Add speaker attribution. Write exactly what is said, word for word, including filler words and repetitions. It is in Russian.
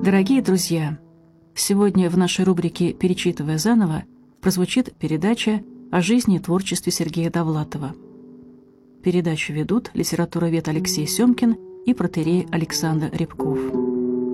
Speaker 1: Дорогие друзья, сегодня в нашей рубрике «Перечитывая заново» прозвучит передача о жизни и творчестве Сергея Довлатова. Передачу ведут литературовед Алексей Семкин и протоиерей Александр Рябков.